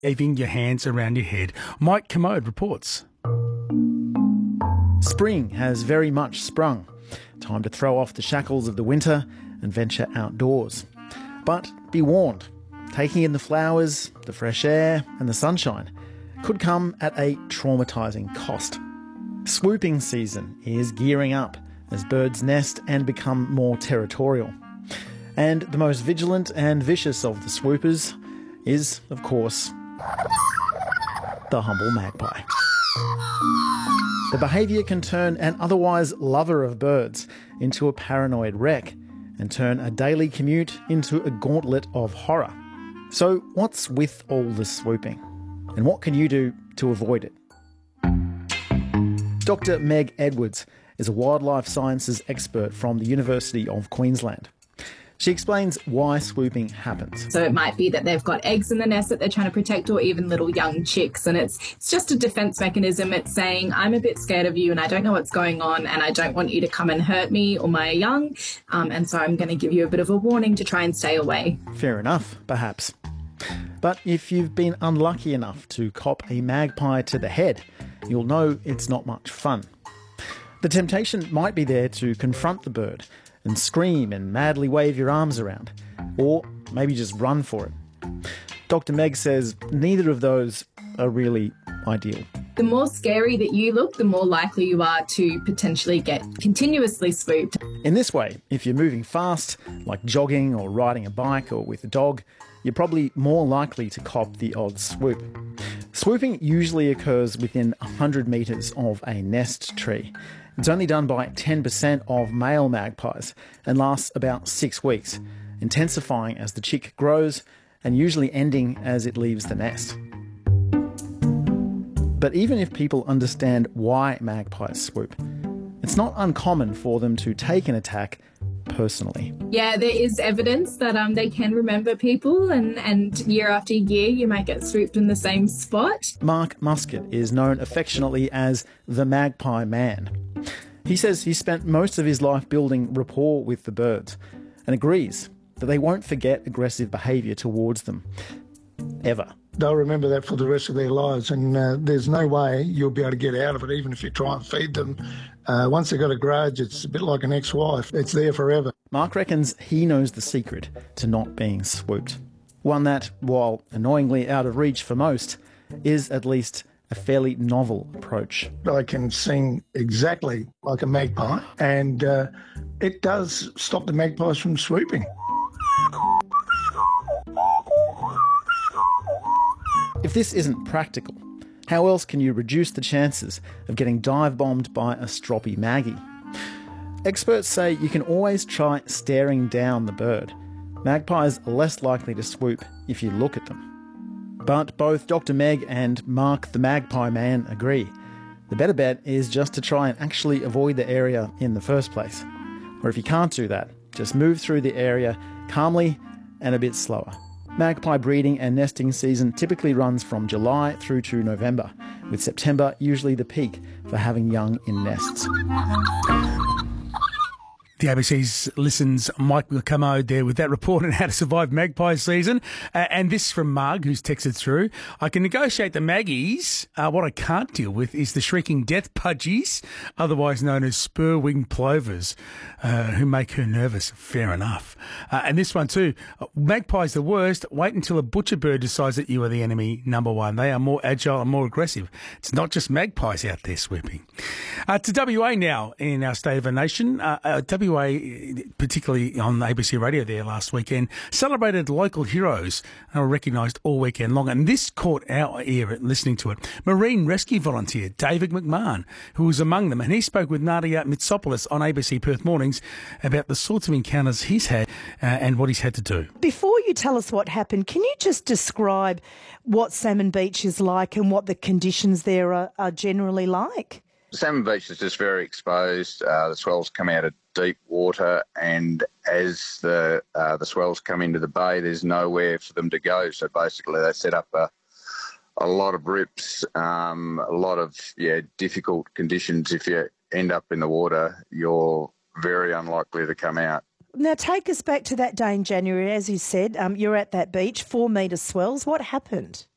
waving your hands around your head. Mike Commode reports. Spring has very much sprung. Time to throw off the shackles of the winter and venture outdoors. But be warned, taking in the flowers, the fresh air and the sunshine could come at a traumatising cost. Swooping season is gearing up as birds nest and become more territorial. And the most vigilant and vicious of the swoopers is, of course, the humble magpie. The behaviour can turn an otherwise lover of birds into a paranoid wreck and turn a daily commute into a gauntlet of horror. So what's with all the swooping? And what can you do to avoid it? Dr. Meg Edwards is a wildlife sciences expert from the University of Queensland. She explains why swooping happens. So it might be that they've got eggs in the nest that they're trying to protect, or even little young chicks. And it's just a defence mechanism. It's saying, I'm a bit scared of you and I don't know what's going on and I don't want you to come and hurt me or my young. And so I'm going to give you a bit of a warning to try and stay away. Fair enough, perhaps. But if you've been unlucky enough to cop a magpie to the head, you'll know it's not much fun. The temptation might be there to confront the bird and scream and madly wave your arms around, or maybe just run for it. Dr. Meg says neither of those are really ideal. The more scary that you look, the more likely you are to potentially get continuously swooped. In this way, if you're moving fast, like jogging or riding a bike or with a dog, you're probably more likely to cop the odd swoop. Swooping usually occurs within 100 metres of a nest tree. It's only done by 10% of male magpies and lasts about 6 weeks, intensifying as the chick grows and usually ending as it leaves the nest. But even if people understand why magpies swoop, it's not uncommon for them to take an attack personally. Yeah, there is evidence that they can remember people, and year after year you might get swooped in the same spot. Mark Muscat is known affectionately as the Magpie Man. He says he spent most of his life building rapport with the birds and agrees that they won't forget aggressive behaviour towards them. Ever. They'll remember that for the rest of their lives, and there's no way you'll be able to get out of it, even if you try and feed them. Once they've got a grudge, it's a bit like an ex-wife. It's there forever. Mark reckons he knows the secret to not being swooped. One that, while annoyingly out of reach for most, is at least a fairly novel approach. I can sing exactly like a magpie, and it does stop the magpies from swooping. If this isn't practical, how else can you reduce the chances of getting dive-bombed by a stroppy Maggie? Experts say you can always try staring down the bird. Magpies are less likely to swoop if you look at them. But both Dr. Meg and Mark the Magpie Man agree. The better bet is just to try and actually avoid the area in the first place. Or if you can't do that, just move through the area calmly and a bit slower. Magpie breeding and nesting season typically runs from July through to November, with September usually the peak for having young in nests. The ABC's Listen's Mike Commode there with that report on how to survive magpie season. And this from Marg, who's texted through. I can negotiate the maggies. What I can't deal with is the shrieking death pudgies, otherwise known as spur-winged plovers, who make her nervous. Fair enough. And this one too. Magpie's the worst. Wait until a butcher bird decides that you are the enemy number one. They are more agile and more aggressive. It's not just magpies out there swooping. To WA now in our State of a Nation. WA, particularly on ABC Radio there last weekend, celebrated local heroes and were recognised all weekend long. And this caught our ear listening to it. Marine rescue volunteer David McMahon, who was among them, and he spoke with Nadia Mitsopoulos on ABC Perth Mornings about the sorts of encounters he's had and what he's had to do. Before you tell us what happened, can you just describe what Salmon Beach is like and what the conditions there are generally like? Salmon Beach is just very exposed. The swells come out of deep water, and as the swells come into the bay, there's nowhere for them to go. So basically they set up a lot of rips, a lot of difficult conditions. If you end up in the water, you're very unlikely to come out. Now take us back to that day in January. As you said, you're at that beach, 4 metre swells. What happened?